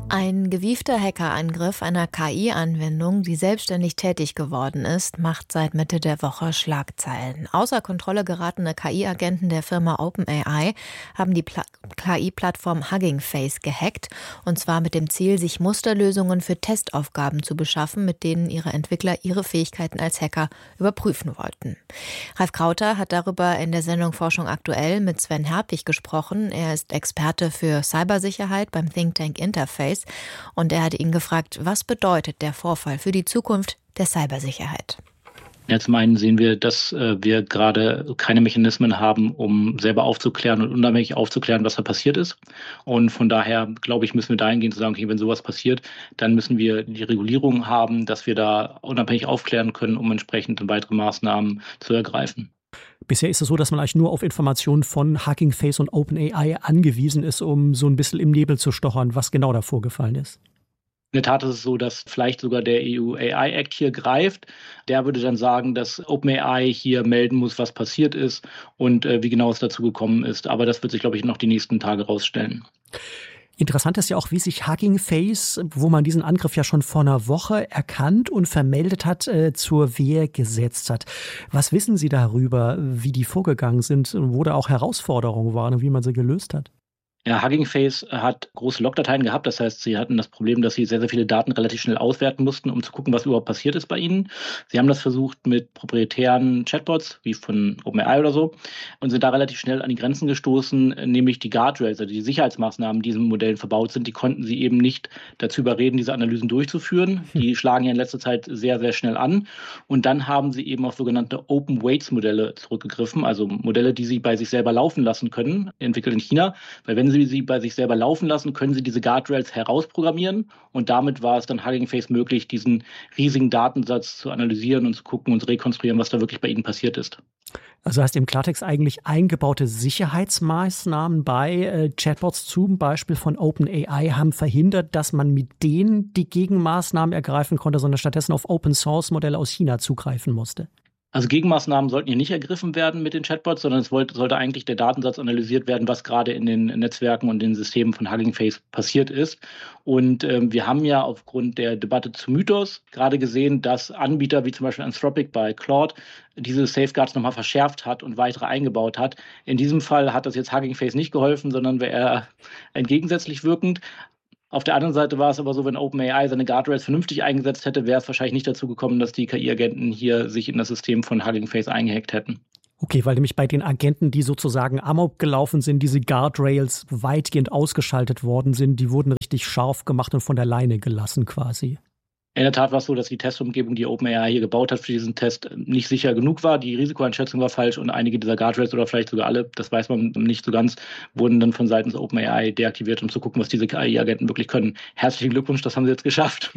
Ein gewiefter Hackerangriff einer KI-Anwendung, die selbstständig tätig geworden ist, macht seit Mitte der Woche Schlagzeilen. Außer Kontrolle geratene KI-Agenten der Firma OpenAI haben die KI-Plattform Hugging Face gehackt, und zwar mit dem Ziel, sich Musterlösungen für Testaufgaben zu beschaffen, mit denen ihre Entwickler ihre Fähigkeiten als Hacker überprüfen wollten. Ralf Krauter hat darüber in der Sendung Forschung aktuell mit Sven Herpich gesprochen. Er ist Experte für Cybersicherheit beim Think Tank Interface. Und er hat ihn gefragt, was bedeutet der Vorfall für die Zukunft der Cybersicherheit? Ja, zum einen sehen wir, dass wir gerade keine Mechanismen haben, um selber aufzuklären und unabhängig aufzuklären, was da passiert ist. Und von daher, glaube ich, müssen wir dahingehend sagen, okay, wenn sowas passiert, dann müssen wir die Regulierung haben, dass wir da unabhängig aufklären können, um entsprechend weitere Maßnahmen zu ergreifen. Bisher ist es so, dass man eigentlich nur auf Informationen von Hugging Face und OpenAI angewiesen ist, um so ein bisschen im Nebel zu stochern, was genau da vorgefallen ist. In der Tat ist es so, dass vielleicht sogar der EU AI Act hier greift. Der würde dann sagen, dass OpenAI hier melden muss, was passiert ist und wie genau es dazu gekommen ist. Aber das wird sich, glaube ich, noch die nächsten Tage rausstellen. Interessant ist ja auch, wie sich Hugging Face, wo man diesen Angriff ja schon vor einer Woche erkannt und vermeldet hat, zur Wehr gesetzt hat. Was wissen Sie darüber, wie die vorgegangen sind, wo da auch Herausforderungen waren und wie man sie gelöst hat? Ja, Hugging Face hat große Logdateien gehabt. Das heißt, sie hatten das Problem, dass sie sehr, sehr viele Daten relativ schnell auswerten mussten, um zu gucken, was überhaupt passiert ist bei ihnen. Sie haben das versucht mit proprietären Chatbots, wie von OpenAI oder so, und sind da relativ schnell an die Grenzen gestoßen, nämlich die Guardrails, also die Sicherheitsmaßnahmen, die in diesen Modellen verbaut sind, die konnten sie eben nicht dazu überreden, diese Analysen durchzuführen. Die schlagen ja in letzter Zeit sehr, sehr schnell an. Und dann haben sie eben auf sogenannte Open Weights Modelle zurückgegriffen, also Modelle, die sie bei sich selber laufen lassen können, entwickelt in China, weil wenn sie bei sich selber laufen lassen, können sie diese Guardrails herausprogrammieren, und damit war es dann Hugging Face möglich, diesen riesigen Datensatz zu analysieren und zu gucken und zu rekonstruieren, was da wirklich bei ihnen passiert ist. Also heißt im Klartext eigentlich eingebaute Sicherheitsmaßnahmen bei Chatbots zum Beispiel von OpenAI haben verhindert, dass man mit denen die Gegenmaßnahmen ergreifen konnte, sondern stattdessen auf Open-Source-Modelle aus China zugreifen musste. Also Gegenmaßnahmen sollten hier nicht ergriffen werden mit den Chatbots, sondern es sollte eigentlich der Datensatz analysiert werden, was gerade in den Netzwerken und den Systemen von Hugging Face passiert ist. Und wir haben ja aufgrund der Debatte zu Mythos gerade gesehen, dass Anbieter wie zum Beispiel Anthropic bei Claude diese Safeguards nochmal verschärft hat und weitere eingebaut hat. In diesem Fall hat das jetzt Hugging Face nicht geholfen, sondern wäre eher entgegensätzlich wirkend. Auf der anderen Seite war es aber so, wenn OpenAI seine Guardrails vernünftig eingesetzt hätte, wäre es wahrscheinlich nicht dazu gekommen, dass die KI-Agenten hier sich in das System von Hugging Face eingehackt hätten. Okay, weil nämlich bei den Agenten, die sozusagen amok gelaufen sind, diese Guardrails weitgehend ausgeschaltet worden sind, die wurden richtig scharf gemacht und von der Leine gelassen quasi. In der Tat war es so, dass die Testumgebung, die OpenAI hier gebaut hat für diesen Test, nicht sicher genug war. Die Risikoeinschätzung war falsch und einige dieser Guardrails oder vielleicht sogar alle, das weiß man nicht so ganz, wurden dann von seitens OpenAI deaktiviert, um zu gucken, was diese KI-Agenten wirklich können. Herzlichen Glückwunsch, das haben sie jetzt geschafft.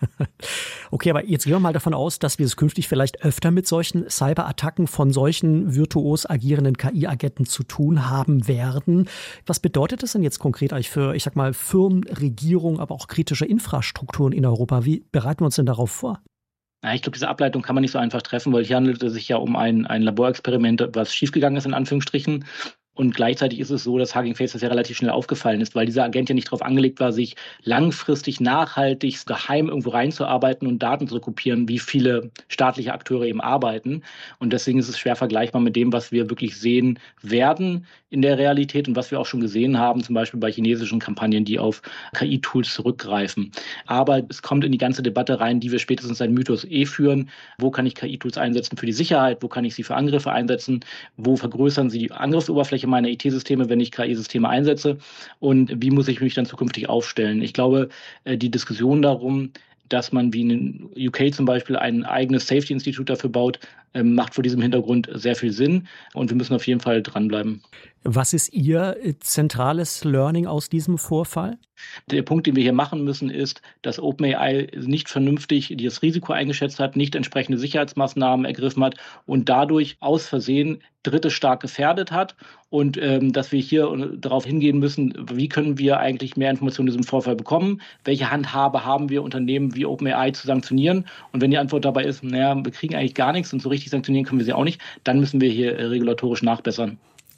Okay, aber jetzt gehen wir mal davon aus, dass wir es künftig vielleicht öfter mit solchen Cyberattacken von solchen virtuos agierenden KI-Agenten zu tun haben werden. Was bedeutet das denn jetzt konkret eigentlich für, ich sag mal, Firmen, Regierungen, aber auch kritische Infrastrukturen in Europa? Wie bereiten wir uns denn darauf vor? Ja, ich glaube, diese Ableitung kann man nicht so einfach treffen, weil hier handelt es sich ja um ein Laborexperiment, was schiefgegangen ist, in Anführungsstrichen. Und gleichzeitig ist es so, dass Hugging Face das ja relativ schnell aufgefallen ist, weil dieser Agent ja nicht darauf angelegt war, sich langfristig, nachhaltig, geheim irgendwo reinzuarbeiten und Daten zu kopieren, wie viele staatliche Akteure eben arbeiten. Und deswegen ist es schwer vergleichbar mit dem, was wir wirklich sehen werden in der Realität und was wir auch schon gesehen haben, zum Beispiel bei chinesischen Kampagnen, die auf KI-Tools zurückgreifen. Aber es kommt in die ganze Debatte rein, die wir spätestens seit Mythos führen. Wo kann ich KI-Tools einsetzen für die Sicherheit? Wo kann ich sie für Angriffe einsetzen? Wo vergrößern sie die Angriffsoberfläche meiner IT-Systeme, wenn ich KI-Systeme einsetze? Und wie muss ich mich dann zukünftig aufstellen? Ich glaube, die Diskussion darum, dass man wie in UK zum Beispiel ein eigenes Safety-Institut dafür baut, macht vor diesem Hintergrund sehr viel Sinn. Und wir müssen auf jeden Fall dranbleiben. Was ist Ihr zentrales Learning aus diesem Vorfall? Der Punkt, den wir hier machen müssen, ist, dass OpenAI nicht vernünftig das Risiko eingeschätzt hat, nicht entsprechende Sicherheitsmaßnahmen ergriffen hat und dadurch aus Versehen Dritte stark gefährdet hat. Und dass wir hier darauf hingehen müssen, wie können wir eigentlich mehr Informationen in diesem Vorfall bekommen? Welche Handhabe haben wir, Unternehmen wie OpenAI zu sanktionieren? Und wenn die Antwort dabei ist, naja, wir kriegen eigentlich gar nichts und so richtig sanktionieren können wir sie auch nicht, dann müssen wir hier regulatorisch nachbessern.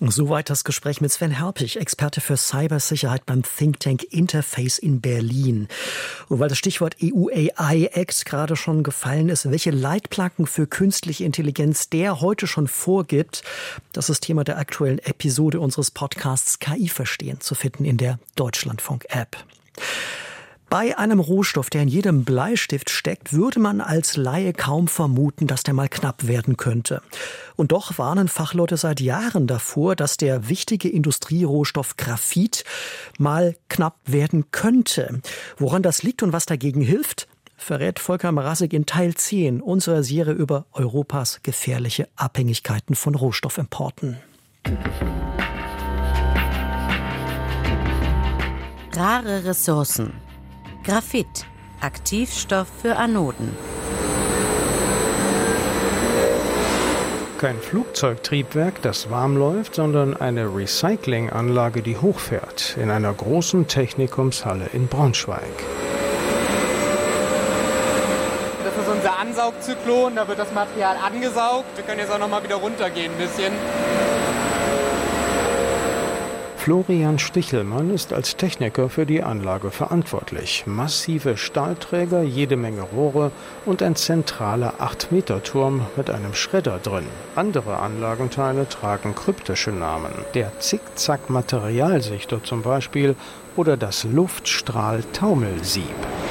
Soweit das Gespräch mit Sven Herpich, Experte für Cybersicherheit beim Think Tank Interface in Berlin. Und weil das Stichwort EU-AI-Act gerade schon gefallen ist, welche Leitplanken für künstliche Intelligenz der heute schon vorgibt, das ist Thema der aktuellen Episode unseres Podcasts KI verstehen, zu finden in der Deutschlandfunk-App. Bei einem Rohstoff, der in jedem Bleistift steckt, würde man als Laie kaum vermuten, dass der mal knapp werden könnte. Und doch warnen Fachleute seit Jahren davor, dass der wichtige Industrierohstoff Graphit mal knapp werden könnte. Woran das liegt und was dagegen hilft, verrät Volker Mrazek in Teil 10 unserer Serie über Europas gefährliche Abhängigkeiten von Rohstoffimporten. Rare Ressourcen. Graphit, Aktivstoff für Anoden. Kein Flugzeugtriebwerk, das warm läuft, sondern eine Recyclinganlage, die hochfährt, in einer großen Technikumshalle in Braunschweig. Das ist unser Ansaugzyklon, da wird das Material angesaugt. Wir können jetzt auch noch mal wieder runtergehen ein bisschen. Florian Stichelmann ist als Techniker für die Anlage verantwortlich. Massive Stahlträger, jede Menge Rohre und ein zentraler 8-Meter-Turm mit einem Schredder drin. Andere Anlagenteile tragen kryptische Namen. Der Zickzack-Materialsichter zum Beispiel oder das Luftstrahl-Taumelsieb.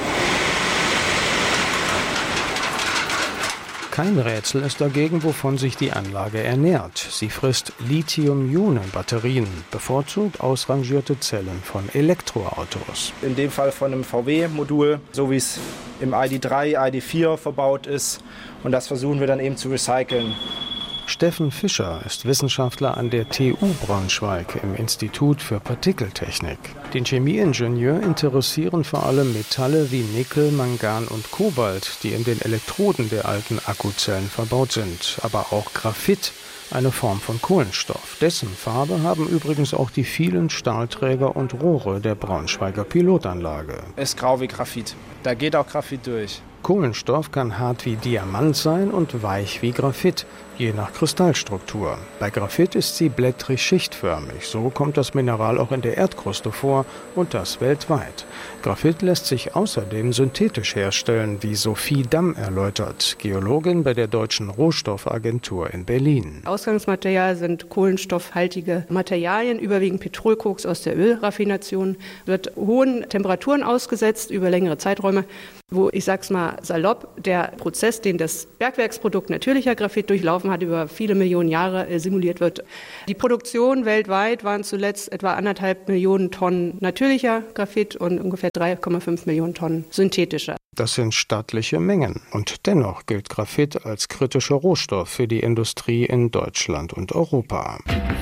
Kein Rätsel ist dagegen, wovon sich die Anlage ernährt. Sie frisst Lithium-Ionen-Batterien, bevorzugt ausrangierte Zellen von Elektroautos. In dem Fall von einem VW-Modul, so wie es im ID3, ID4 verbaut ist. Und das versuchen wir dann eben zu recyceln. Steffen Fischer ist Wissenschaftler an der TU Braunschweig im Institut für Partikeltechnik. Den Chemieingenieur interessieren vor allem Metalle wie Nickel, Mangan und Kobalt, die in den Elektroden der alten Akkuzellen verbaut sind, aber auch Graphit, eine Form von Kohlenstoff. Dessen Farbe haben übrigens auch die vielen Stahlträger und Rohre der Braunschweiger Pilotanlage. Ist grau wie Graphit. Da geht auch Graphit durch. Kohlenstoff kann hart wie Diamant sein und weich wie Graphit, je nach Kristallstruktur. Bei Graphit ist sie blättrig schichtförmig. So kommt das Mineral auch in der Erdkruste vor und das weltweit. Graphit lässt sich außerdem synthetisch herstellen, wie Sophie Damm erläutert, Geologin bei der Deutschen Rohstoffagentur in Berlin. Ausgangsmaterial sind kohlenstoffhaltige Materialien, überwiegend Petrolkoks aus der Ölraffination, wird hohen Temperaturen ausgesetzt über längere Zeiträume, wo, ich sag's mal salopp, der Prozess, den das Bergwerksprodukt natürlicher Graphit durchlaufen hat, über viele Millionen Jahre simuliert wird. Die Produktion weltweit waren zuletzt etwa 1,5 Millionen Tonnen natürlicher Graphit und ungefähr 3,5 Millionen Tonnen synthetischer. Das sind stattliche Mengen. Und dennoch gilt Graphit als kritischer Rohstoff für die Industrie in Deutschland und Europa.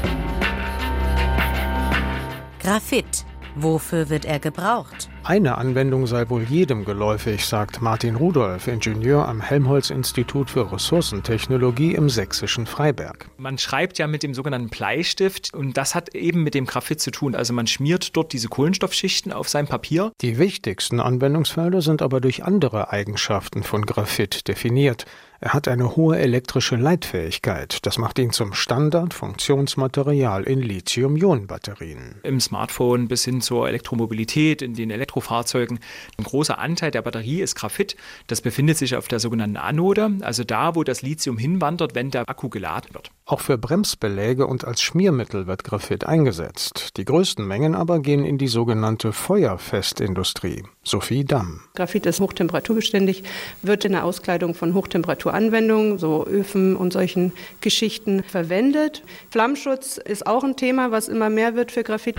Graphit. Wofür wird er gebraucht? Eine Anwendung sei wohl jedem geläufig, sagt Martin Rudolph, Ingenieur am Helmholtz-Institut für Ressourcentechnologie im sächsischen Freiberg. Man schreibt ja mit dem sogenannten Bleistift und das hat eben mit dem Graphit zu tun. Also man schmiert dort diese Kohlenstoffschichten auf sein Papier. Die wichtigsten Anwendungsfelder sind aber durch andere Eigenschaften von Graphit definiert. Er hat eine hohe elektrische Leitfähigkeit. Das macht ihn zum Standard-Funktionsmaterial in Lithium-Ionen-Batterien. Im Smartphone bis hin zur Elektromobilität, in den Elektrofahrzeugen. Ein großer Anteil der Batterie ist Graphit. Das befindet sich auf der sogenannten Anode, also da, wo das Lithium hinwandert, wenn der Akku geladen wird. Auch für Bremsbeläge und als Schmiermittel wird Graphit eingesetzt. Die größten Mengen aber gehen in die sogenannte Feuerfestindustrie. Sophie Damm. Graphit ist hochtemperaturbeständig, wird in der Auskleidung von Hochtemperaturanwendungen, so Öfen und solchen Geschichten verwendet. Flammschutz ist auch ein Thema, was immer mehr wird für Graphit.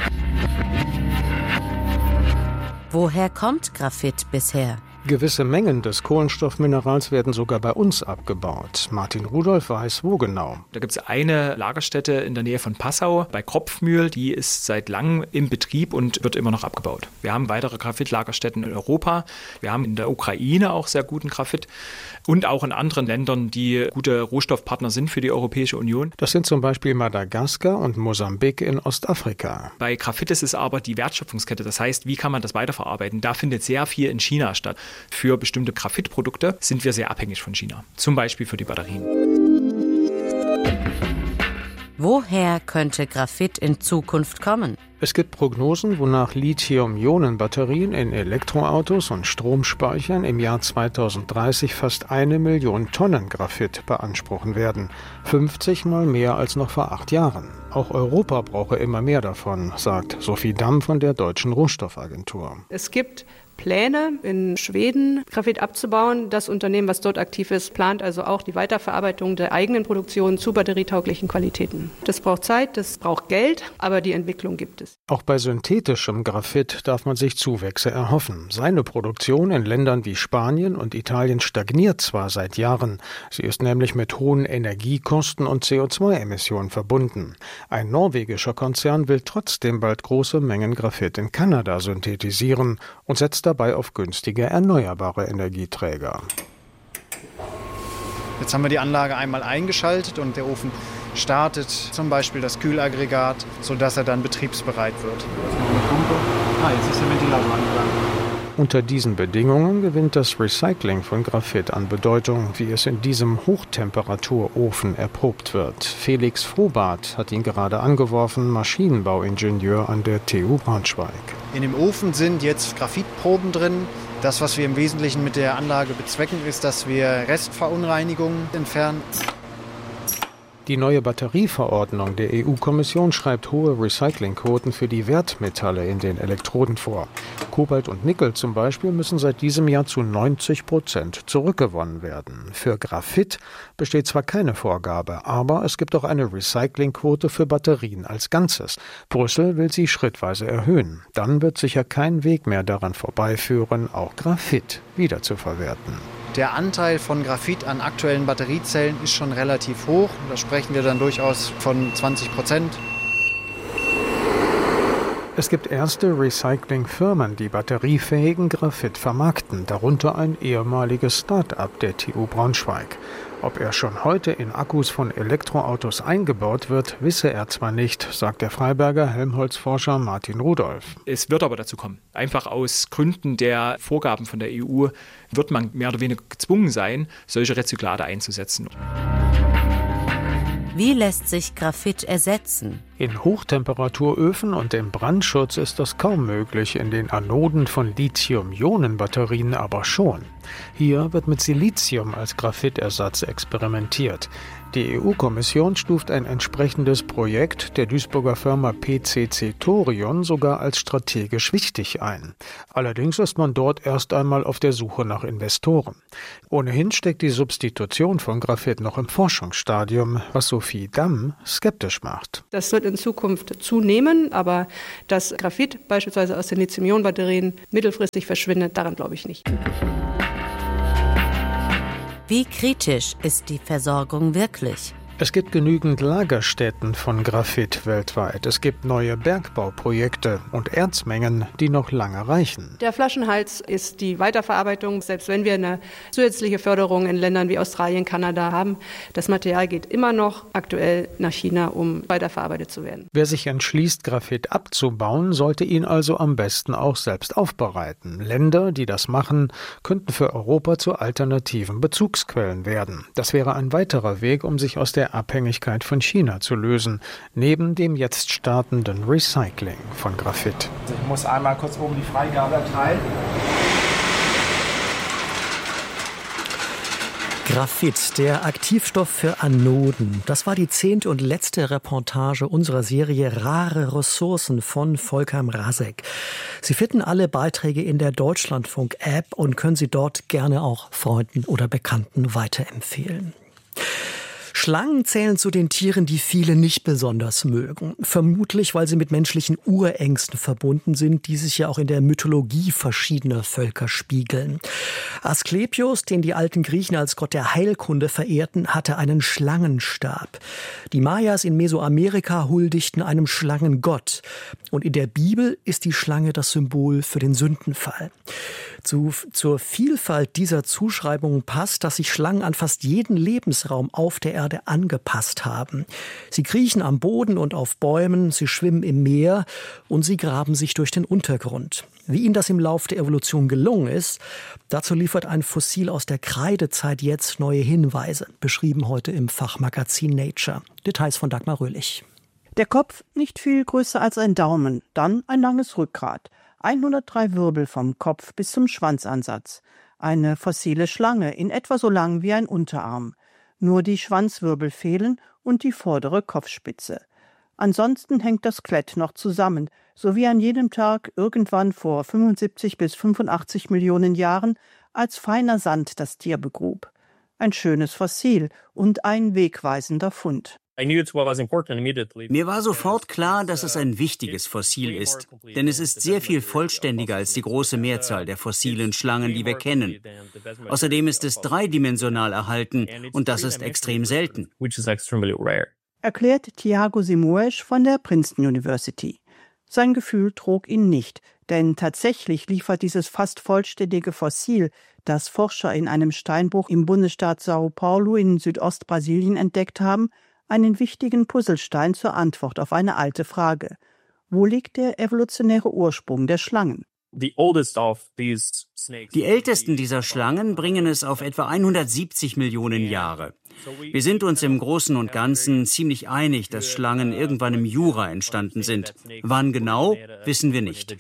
Woher kommt Graphit bisher? Gewisse Mengen des Kohlenstoffminerals werden sogar bei uns abgebaut. Martin Rudolph weiß, wo genau. Da gibt es eine Lagerstätte in der Nähe von Passau bei Kropfmühl. Die ist seit langem im Betrieb und wird immer noch abgebaut. Wir haben weitere Graphitlagerstätten in Europa. Wir haben in der Ukraine auch sehr guten Graphit und auch in anderen Ländern, die gute Rohstoffpartner sind für die Europäische Union. Das sind zum Beispiel Madagaskar und Mosambik in Ostafrika. Bei Graphit ist es aber die Wertschöpfungskette. Das heißt, wie kann man das weiterverarbeiten? Da findet sehr viel in China statt. Für bestimmte Graphitprodukte sind wir sehr abhängig von China, zum Beispiel für die Batterien. Woher könnte Graphit in Zukunft kommen? Es gibt Prognosen, wonach Lithium-Ionen-Batterien in Elektroautos und Stromspeichern im Jahr 2030 fast 1 Million Tonnen Graphit beanspruchen werden. 50 Mal mehr als noch vor 8 Jahren. Auch Europa brauche immer mehr davon, sagt Sophie Damm von der Deutschen Rohstoffagentur. Es gibt Pläne in Schweden, Graphit abzubauen. Das Unternehmen, was dort aktiv ist, plant also auch die Weiterverarbeitung der eigenen Produktion zu batterietauglichen Qualitäten. Das braucht Zeit, das braucht Geld, aber die Entwicklung gibt es. Auch bei synthetischem Graphit darf man sich Zuwächse erhoffen. Seine Produktion in Ländern wie Spanien und Italien stagniert zwar seit Jahren. Sie ist nämlich mit hohen Energiekosten und CO2-Emissionen verbunden. Ein norwegischer Konzern will trotzdem bald große Mengen Graphit in Kanada synthetisieren und setzt dabei auf günstige erneuerbare Energieträger. Jetzt haben wir die Anlage einmal eingeschaltet und der Ofen startet zum Beispiel das Kühlaggregat, sodass er dann betriebsbereit wird. Jetzt ist der Ventilator angegangen. Unter diesen Bedingungen gewinnt das Recycling von Graphit an Bedeutung, wie es in diesem Hochtemperaturofen erprobt wird. Felix Frohbart hat ihn gerade angeworfen, Maschinenbauingenieur an der TU Braunschweig. In dem Ofen sind jetzt Graphitproben drin. Das, was wir im Wesentlichen mit der Anlage bezwecken, ist, dass wir Restverunreinigungen entfernen. Die neue Batterieverordnung der EU-Kommission schreibt hohe Recyclingquoten für die Wertmetalle in den Elektroden vor. Kobalt und Nickel zum Beispiel müssen seit diesem Jahr zu 90% zurückgewonnen werden. Für Graphit besteht zwar keine Vorgabe, aber es gibt auch eine Recyclingquote für Batterien als Ganzes. Brüssel will sie schrittweise erhöhen. Dann wird sicher kein Weg mehr daran vorbeiführen, auch Graphit wiederzuverwerten. Der Anteil von Graphit an aktuellen Batteriezellen ist schon relativ hoch. Da sprechen wir dann durchaus von 20%. Es gibt erste Recyclingfirmen, die batteriefähigen Graphit vermarkten, darunter ein ehemaliges Start-up der TU Braunschweig. Ob er schon heute in Akkus von Elektroautos eingebaut wird, wisse er zwar nicht, sagt der Freiberger Helmholtz-Forscher Martin Rudolph. Es wird aber dazu kommen. Einfach aus Gründen der Vorgaben von der EU wird man mehr oder weniger gezwungen sein, solche Rezyklate einzusetzen. Wie lässt sich Graphit ersetzen? In Hochtemperaturöfen und im Brandschutz ist das kaum möglich, in den Anoden von Lithium-Ionen-Batterien aber schon. Hier wird mit Silizium als Graphitersatz experimentiert. Die EU-Kommission stuft ein entsprechendes Projekt der Duisburger Firma PCC Thorion sogar als strategisch wichtig ein. Allerdings ist man dort erst einmal auf der Suche nach Investoren. Ohnehin steckt die Substitution von Graphit noch im Forschungsstadium, was Sophie Damm skeptisch macht. Das wird in Zukunft zunehmen, aber dass Graphit beispielsweise aus den Lithium-Ionen-Batterien mittelfristig verschwindet, daran glaube ich nicht. Wie kritisch ist die Versorgung wirklich? Es gibt genügend Lagerstätten von Graphit weltweit. Es gibt neue Bergbauprojekte und Erzmengen, die noch lange reichen. Der Flaschenhals ist die Weiterverarbeitung. Selbst wenn wir eine zusätzliche Förderung in Ländern wie Australien, Kanada haben, das Material geht immer noch aktuell nach China, um weiterverarbeitet zu werden. Wer sich entschließt, Graphit abzubauen, sollte ihn also am besten auch selbst aufbereiten. Länder, die das machen, könnten für Europa zu alternativen Bezugsquellen werden. Das wäre ein weiterer Weg, um sich aus der Abhängigkeit von China zu lösen, neben dem jetzt startenden Recycling von Graphit. Ich muss einmal kurz oben die Freigabe erteilen. Graphit, der Aktivstoff für Anoden. Das war die 10. und letzte Reportage unserer Serie Rare Ressourcen von Volker Mrazek. Sie finden alle Beiträge in der Deutschlandfunk-App und können sie dort gerne auch Freunden oder Bekannten weiterempfehlen. Schlangen zählen zu den Tieren, die viele nicht besonders mögen. Vermutlich, weil sie mit menschlichen Urängsten verbunden sind, die sich ja auch in der Mythologie verschiedener Völker spiegeln. Asklepios, den die alten Griechen als Gott der Heilkunde verehrten, hatte einen Schlangenstab. Die Mayas in Mesoamerika huldigten einem Schlangengott. Und in der Bibel ist die Schlange das Symbol für den Sündenfall. Zur Vielfalt dieser Zuschreibungen passt, dass sich Schlangen an fast jeden Lebensraum auf der Erde angepasst haben. Sie kriechen am Boden und auf Bäumen, sie schwimmen im Meer und sie graben sich durch den Untergrund. Wie ihnen das im Lauf der Evolution gelungen ist, dazu liefert ein Fossil aus der Kreidezeit jetzt neue Hinweise, beschrieben heute im Fachmagazin Nature. Details von Dagmar Röhlich. Der Kopf nicht viel größer als ein Daumen, dann ein langes Rückgrat, 103 Wirbel vom Kopf bis zum Schwanzansatz. Eine fossile Schlange, in etwa so lang wie ein Unterarm. Nur die Schwanzwirbel fehlen und die vordere Kopfspitze. Ansonsten hängt das Skelett noch zusammen, so wie an jedem Tag irgendwann vor 75 bis 85 Millionen Jahren als feiner Sand das Tier begrub. Ein schönes Fossil und ein wegweisender Fund. Mir war sofort klar, dass es ein wichtiges Fossil ist, denn es ist sehr viel vollständiger als die große Mehrzahl der fossilen Schlangen, die wir kennen. Außerdem ist es dreidimensional erhalten und das ist extrem selten. Erklärt Tiago Simoes von der Princeton University. Sein Gefühl trug ihn nicht, denn tatsächlich liefert dieses fast vollständige Fossil, das Forscher in einem Steinbruch im Bundesstaat São Paulo in Südostbrasilien entdeckt haben, einen wichtigen Puzzlestein zur Antwort auf eine alte Frage. Wo liegt der evolutionäre Ursprung der Schlangen? Die ältesten dieser Schlangen bringen es auf etwa 170 Millionen Jahre. Wir sind uns im Großen und Ganzen ziemlich einig, dass Schlangen irgendwann im Jura entstanden sind. Wann genau, wissen wir nicht.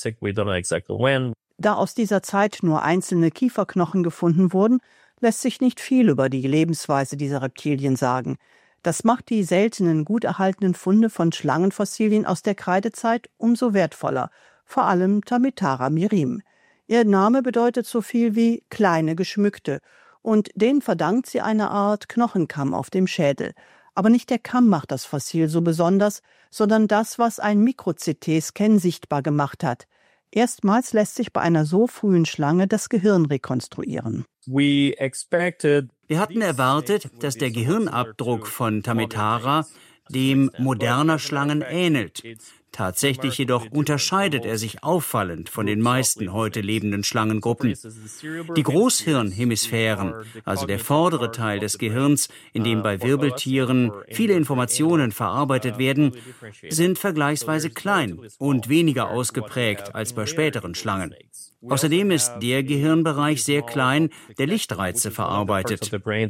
Da aus dieser Zeit nur einzelne Kieferknochen gefunden wurden, lässt sich nicht viel über die Lebensweise dieser Reptilien sagen. Das macht die seltenen, gut erhaltenen Funde von Schlangenfossilien aus der Kreidezeit umso wertvoller, vor allem Tamitara mirim. Ihr Name bedeutet so viel wie kleine Geschmückte und den verdankt sie eine Art Knochenkamm auf dem Schädel. Aber nicht der Kamm macht das Fossil so besonders, sondern das, was ein Mikro-CT-Scan sichtbar gemacht hat. Erstmals lässt sich bei einer so frühen Schlange das Gehirn rekonstruieren. Wir hatten erwartet, dass der Gehirnabdruck von Tamitara dem moderner Schlangen ähnelt. Tatsächlich jedoch unterscheidet er sich auffallend von den meisten heute lebenden Schlangengruppen. Die Großhirnhemisphären, also der vordere Teil des Gehirns, in dem bei Wirbeltieren viele Informationen verarbeitet werden, sind vergleichsweise klein und weniger ausgeprägt als bei späteren Schlangen. Außerdem ist der Gehirnbereich sehr klein, der Lichtreize verarbeitet.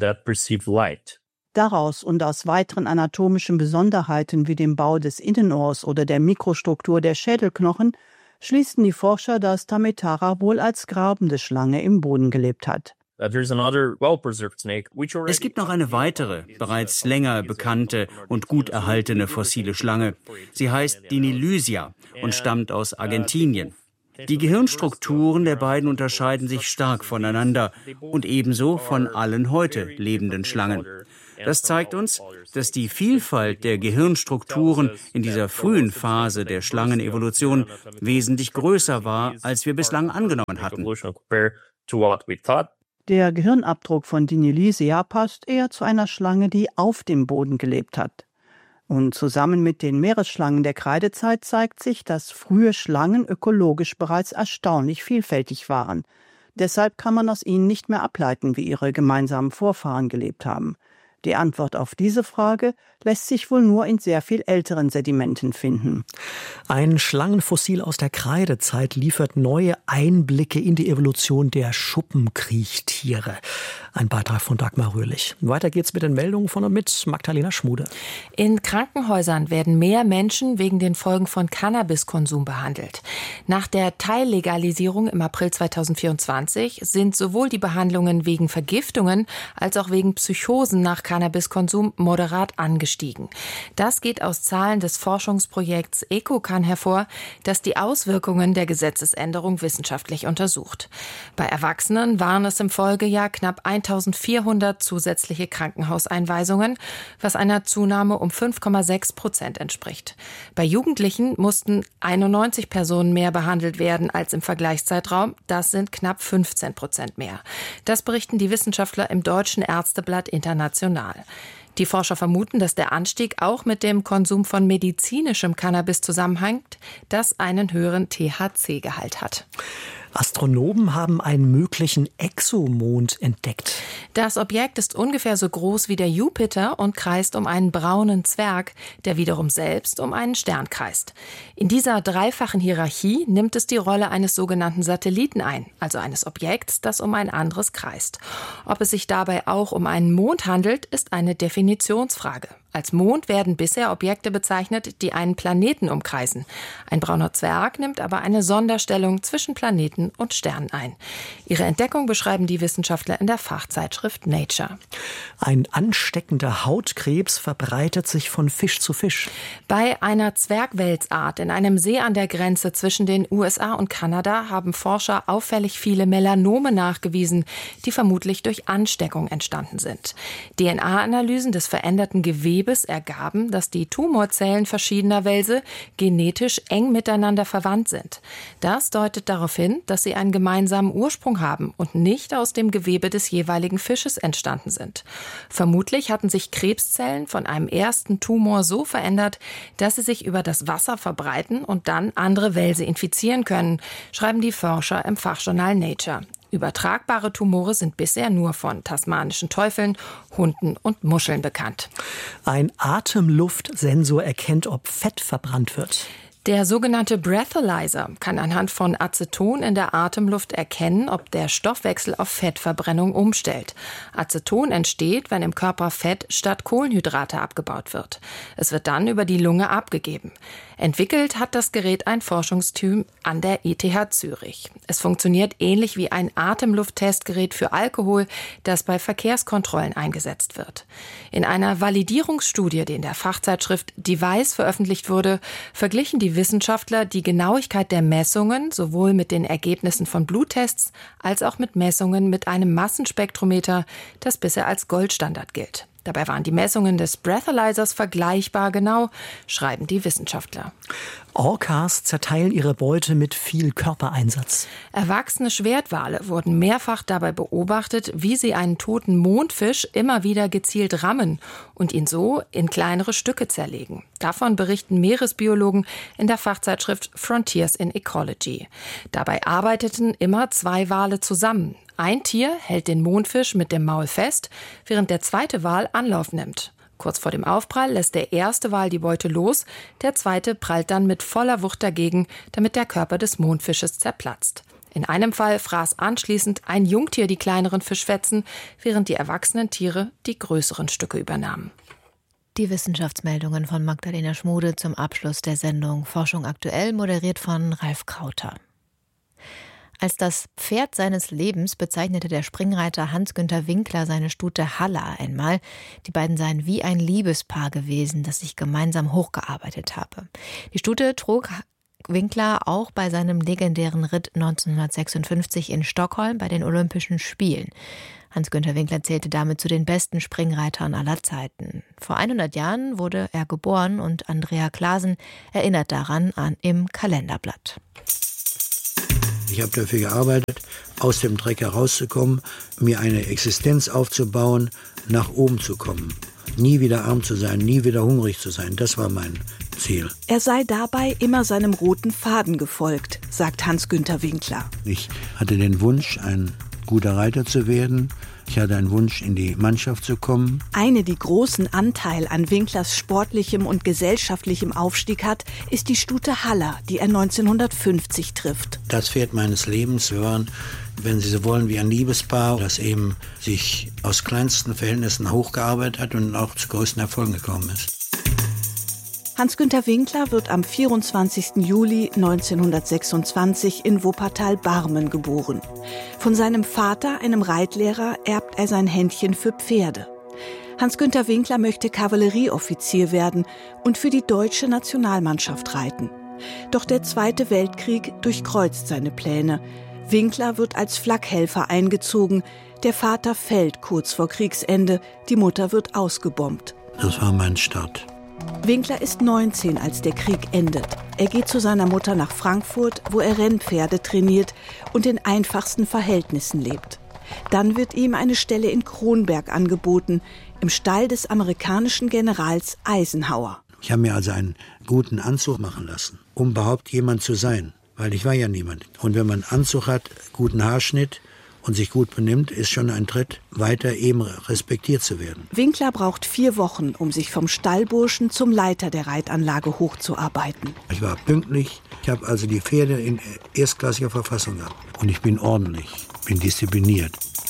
Daraus und aus weiteren anatomischen Besonderheiten wie dem Bau des Innenohrs oder der Mikrostruktur der Schädelknochen schließen die Forscher, dass Tamitara wohl als grabende Schlange im Boden gelebt hat. Es gibt noch eine weitere, bereits länger bekannte und gut erhaltene fossile Schlange. Sie heißt Dinilysia und stammt aus Argentinien. Die Gehirnstrukturen der beiden unterscheiden sich stark voneinander und ebenso von allen heute lebenden Schlangen. Das zeigt uns, dass die Vielfalt der Gehirnstrukturen in dieser frühen Phase der Schlangenevolution wesentlich größer war, als wir bislang angenommen hatten. Der Gehirnabdruck von Dinilysia passt eher zu einer Schlange, die auf dem Boden gelebt hat. Und zusammen mit den Meeresschlangen der Kreidezeit zeigt sich, dass frühe Schlangen ökologisch bereits erstaunlich vielfältig waren. Deshalb kann man aus ihnen nicht mehr ableiten, wie ihre gemeinsamen Vorfahren gelebt haben. Die Antwort auf diese Frage lässt sich wohl nur in sehr viel älteren Sedimenten finden. Ein Schlangenfossil aus der Kreidezeit liefert neue Einblicke in die Evolution der Schuppenkriechtiere. Ein Beitrag von Dagmar Röhlich. Weiter geht's mit den Meldungen von und mit Magdalena Schmude. In Krankenhäusern werden mehr Menschen wegen den Folgen von Cannabiskonsum behandelt. Nach der Teillegalisierung im April 2024 sind sowohl die Behandlungen wegen Vergiftungen als auch wegen Psychosen nach Cannabiskonsum moderat angestiegen. Das geht aus Zahlen des Forschungsprojekts EcoCan hervor, das die Auswirkungen der Gesetzesänderung wissenschaftlich untersucht. Bei Erwachsenen waren es im Folgejahr knapp 1.400 zusätzliche Krankenhauseinweisungen, was einer Zunahme um 5,6% entspricht. Bei Jugendlichen mussten 91 Personen mehr behandelt werden als im Vergleichszeitraum. Das sind knapp 15% mehr. Das berichten die Wissenschaftler im Deutschen Ärzteblatt International. Die Forscher vermuten, dass der Anstieg auch mit dem Konsum von medizinischem Cannabis zusammenhängt, das einen höheren THC-Gehalt hat. Astronomen haben einen möglichen Exomond entdeckt. Das Objekt ist ungefähr so groß wie der Jupiter und kreist um einen braunen Zwerg, der wiederum selbst um einen Stern kreist. In dieser dreifachen Hierarchie nimmt es die Rolle eines sogenannten Satelliten ein, also eines Objekts, das um ein anderes kreist. Ob es sich dabei auch um einen Mond handelt, ist eine Definitionsfrage. Als Mond werden bisher Objekte bezeichnet, die einen Planeten umkreisen. Ein brauner Zwerg nimmt aber eine Sonderstellung zwischen Planeten und Sternen ein. Ihre Entdeckung beschreiben die Wissenschaftler in der Fachzeitschrift Nature. Ein ansteckender Hautkrebs verbreitet sich von Fisch zu Fisch. Bei einer Zwergwelsart in einem See an der Grenze zwischen den USA und Kanada haben Forscher auffällig viele Melanome nachgewiesen, die vermutlich durch Ansteckung entstanden sind. DNA-Analysen des veränderten Gewebes ergaben, dass die Tumorzellen verschiedener Welse genetisch eng miteinander verwandt sind. Das deutet darauf hin, dass sie einen gemeinsamen Ursprung haben und nicht aus dem Gewebe des jeweiligen Fisches entstanden sind. Vermutlich hatten sich Krebszellen von einem ersten Tumor so verändert, dass sie sich über das Wasser verbreiten und dann andere Welse infizieren können, schreiben die Forscher im Fachjournal Nature. Übertragbare Tumore sind bisher nur von tasmanischen Teufeln, Hunden und Muscheln bekannt. Ein Atemluftsensor erkennt, ob Fett verbrannt wird. Der sogenannte Breathalyzer kann anhand von Aceton in der Atemluft erkennen, ob der Stoffwechsel auf Fettverbrennung umstellt. Aceton entsteht, wenn im Körper Fett statt Kohlenhydrate abgebaut wird. Es wird dann über die Lunge abgegeben. Entwickelt hat das Gerät ein Forschungsteam an der ETH Zürich. Es funktioniert ähnlich wie ein Atemlufttestgerät für Alkohol, das bei Verkehrskontrollen eingesetzt wird. In einer Validierungsstudie, die in der Fachzeitschrift Device veröffentlicht wurde, verglichen die Wissenschaftler die Genauigkeit der Messungen sowohl mit den Ergebnissen von Bluttests als auch mit Messungen mit einem Massenspektrometer, das bisher als Goldstandard gilt. Dabei waren die Messungen des Breathalyzers vergleichbar genau, schreiben die Wissenschaftler. Orcas zerteilen ihre Beute mit viel Körpereinsatz. Erwachsene Schwertwale wurden mehrfach dabei beobachtet, wie sie einen toten Mondfisch immer wieder gezielt rammen und ihn so in kleinere Stücke zerlegen. Davon berichten Meeresbiologen in der Fachzeitschrift Frontiers in Ecology. Dabei arbeiteten immer 2 Wale zusammen. Ein Tier hält den Mondfisch mit dem Maul fest, während der zweite Wal Anlauf nimmt. Kurz vor dem Aufprall lässt der erste Wal die Beute los, der zweite prallt dann mit voller Wucht dagegen, damit der Körper des Mondfisches zerplatzt. In einem Fall fraß anschließend ein Jungtier die kleineren Fischfetzen, während die erwachsenen Tiere die größeren Stücke übernahmen. Die Wissenschaftsmeldungen von Magdalena Schmude zum Abschluss der Sendung Forschung aktuell, moderiert von Ralf Krauter. Als das Pferd seines Lebens bezeichnete der Springreiter Hans-Günther Winkler seine Stute Halla einmal. Die beiden seien wie ein Liebespaar gewesen, das sich gemeinsam hochgearbeitet habe. Die Stute trug Winkler auch bei seinem legendären Ritt 1956 in Stockholm bei den Olympischen Spielen. Hans-Günther Winkler zählte damit zu den besten Springreitern aller Zeiten. Vor 100 Jahren wurde er geboren und Andrea Klaasen erinnert daran im Kalenderblatt. Ich habe dafür gearbeitet, aus dem Dreck herauszukommen, mir eine Existenz aufzubauen, nach oben zu kommen. Nie wieder arm zu sein, nie wieder hungrig zu sein, das war mein Ziel. Er sei dabei immer seinem roten Faden gefolgt, sagt Hans-Günther Winkler. Ich hatte den Wunsch, ein guter Reiter zu werden. Ich hatte einen Wunsch, in die Mannschaft zu kommen. Eine, die großen Anteil an Winklers sportlichem und gesellschaftlichem Aufstieg hat, ist die Stute Halla, die er 1950 trifft. Das Pferd meines Lebens. Wir waren, wenn Sie so wollen, wie ein Liebespaar, das eben sich aus kleinsten Verhältnissen hochgearbeitet hat und auch zu größten Erfolgen gekommen ist. Hans-Günther Winkler wird am 24. Juli 1926 in Wuppertal-Barmen geboren. Von seinem Vater, einem Reitlehrer, erbt er sein Händchen für Pferde. Hans-Günther Winkler möchte Kavallerieoffizier werden und für die deutsche Nationalmannschaft reiten. Doch der Zweite Weltkrieg durchkreuzt seine Pläne. Winkler wird als Flakhelfer eingezogen. Der Vater fällt kurz vor Kriegsende. Die Mutter wird ausgebombt. Das war mein Start. Winkler ist 19, als der Krieg endet. Er geht zu seiner Mutter nach Frankfurt, wo er Rennpferde trainiert und in einfachsten Verhältnissen lebt. Dann wird ihm eine Stelle in Kronberg angeboten, im Stall des amerikanischen Generals Eisenhower. Ich habe mir also einen guten Anzug machen lassen, um überhaupt jemand zu sein. weil ich war ja niemand. Und wenn man einen Anzug hat, guten Haarschnitt und sich gut benimmt, ist schon ein Tritt weiter, eben respektiert zu werden. Winkler braucht 4 Wochen, um sich vom Stallburschen zum Leiter der Reitanlage hochzuarbeiten. Ich war pünktlich, ich habe also die Pferde in erstklassiger Verfassung gehabt. Und ich bin ordentlich, bin diszipliniert.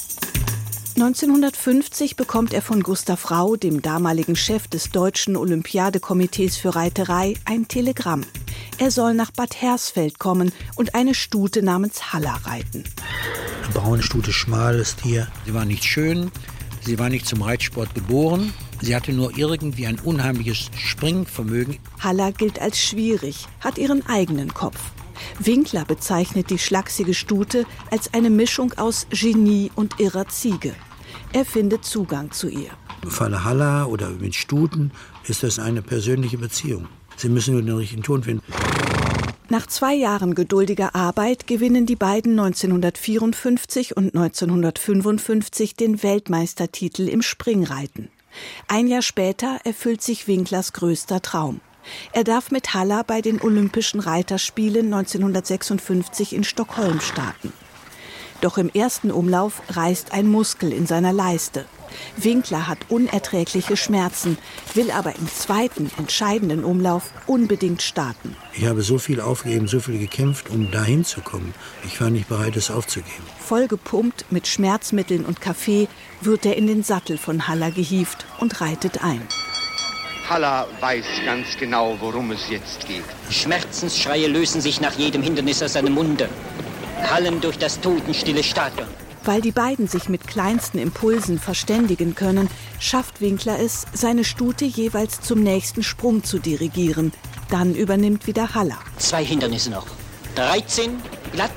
1950 bekommt er von Gustav Rau, dem damaligen Chef des Deutschen Olympiadekomitees für Reiterei, ein Telegramm. Er soll nach Bad Hersfeld kommen und eine Stute namens Haller reiten. Eine braune Stute, schmales Tier. Sie war nicht schön, sie war nicht zum Reitsport geboren. Sie hatte nur irgendwie ein unheimliches Springvermögen. Haller gilt als schwierig, hat ihren eigenen Kopf. Winkler bezeichnet die schlachsige Stute als eine Mischung aus Genie und irrer Ziege. Er findet Zugang zu ihr. Im Falle Haller oder mit Stuten ist das eine persönliche Beziehung. Sie müssen nur den richtigen Ton finden. Nach 2 Jahren geduldiger Arbeit gewinnen die beiden 1954 und 1955 den Weltmeistertitel im Springreiten. Ein Jahr später erfüllt sich Winklers größter Traum. Er darf mit Haller bei den Olympischen Reiterspielen 1956 in Stockholm starten. Doch im ersten Umlauf reißt ein Muskel in seiner Leiste. Winkler hat unerträgliche Schmerzen, will aber im zweiten, entscheidenden Umlauf unbedingt starten. Ich habe so viel aufgegeben, so viel gekämpft, um dahin zu kommen. Ich war nicht bereit, es aufzugeben. Vollgepumpt mit Schmerzmitteln und Kaffee wird er in den Sattel von Haller gehievt und reitet ein. Haller weiß ganz genau, worum es jetzt geht. Schmerzensschreie lösen sich nach jedem Hindernis aus seinem Munde, hallen durch das totenstille Stadion. Weil die beiden sich mit kleinsten Impulsen verständigen können, schafft Winkler es, seine Stute jeweils zum nächsten Sprung zu dirigieren. Dann übernimmt wieder Haller. 2 Hindernisse noch. 13, glatt.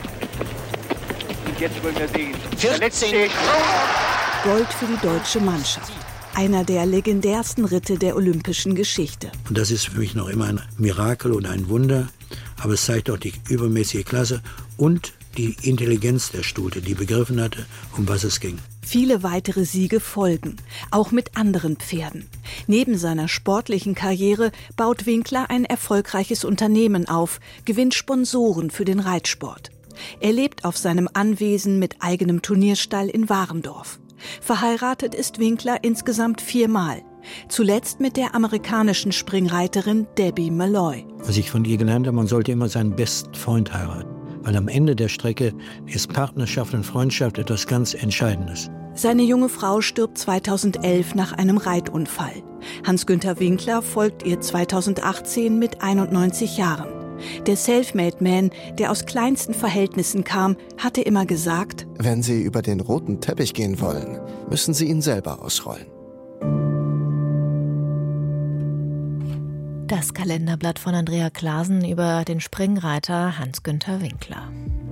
Und jetzt wollen wir sehen. 14. Gold für die deutsche Mannschaft. Einer der legendärsten Ritte der olympischen Geschichte. Und das ist für mich noch immer ein Mirakel und ein Wunder. Aber es zeigt auch die übermäßige Klasse und die Intelligenz der Stute, die begriffen hatte, um was es ging. Viele weitere Siege folgen, auch mit anderen Pferden. Neben seiner sportlichen Karriere baut Winkler ein erfolgreiches Unternehmen auf, gewinnt Sponsoren für den Reitsport. Er lebt auf seinem Anwesen mit eigenem Turnierstall in Warendorf. Verheiratet ist Winkler insgesamt 4-mal. Zuletzt mit der amerikanischen Springreiterin Debbie Malloy. Was ich von ihr gelernt habe, man sollte immer seinen besten Freund heiraten. Weil am Ende der Strecke ist Partnerschaft und Freundschaft etwas ganz Entscheidendes. Seine junge Frau stirbt 2011 nach einem Reitunfall. Hans-Günther Winkler folgt ihr 2018 mit 91 Jahren. Der Selfmade-Man, der aus kleinsten Verhältnissen kam, hatte immer gesagt: Wenn Sie über den roten Teppich gehen wollen, müssen Sie ihn selber ausrollen. Das Kalenderblatt von Andrea Clasen über den Springreiter Hans-Günther Winkler.